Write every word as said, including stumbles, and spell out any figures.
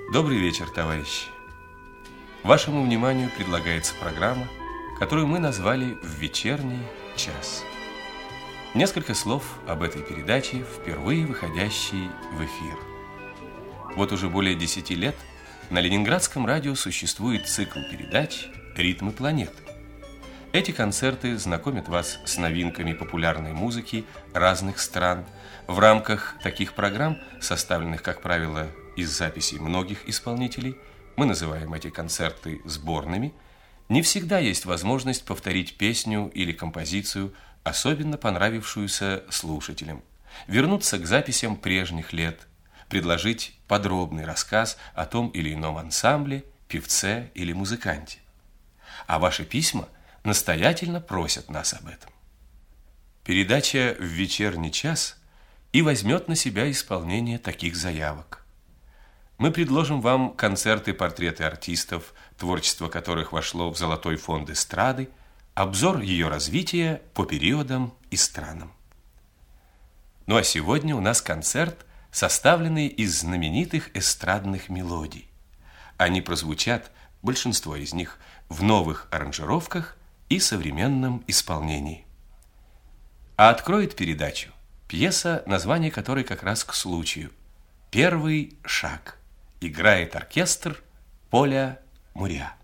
Добрый вечер, товарищи. Вашему вниманию предлагается программа, которую мы назвали «В вечерний час». Несколько слов об этой передаче, впервые выходящей в эфир. Вот уже более десяти лет на Ленинградском радио существует цикл передач «Ритмы планеты». Эти концерты знакомят вас с новинками популярной музыки разных стран в рамках таких программ, составленных, как правило, из записей многих исполнителей. Мы называем эти концерты сборными. Не всегда есть возможность повторить песню или композицию, особенно понравившуюся слушателям, вернуться к записям прежних лет, предложить подробный рассказ о том или ином ансамбле, певце или музыканте. А ваши письма настоятельно просят нас об этом. Передача «В вечерний час» и возьмет на себя исполнение таких заявок. Мы предложим вам концерты-портреты артистов, творчество которых вошло в золотой фонд эстрады, обзор ее развития по периодам и странам. Ну а сегодня у нас концерт, составленный из знаменитых эстрадных мелодий. Они прозвучат, большинство из них, в новых аранжировках и современном исполнении. А откроет передачу пьеса, название которой как раз к случаю «Первый шаг». Играет оркестр Поля Муря.